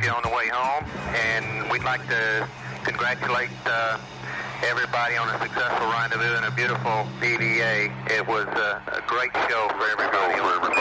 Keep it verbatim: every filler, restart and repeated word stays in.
you on the way home, and we'd like to congratulate uh, everybody on a successful rendezvous and a beautiful E V A. It was a, a great show for everybody.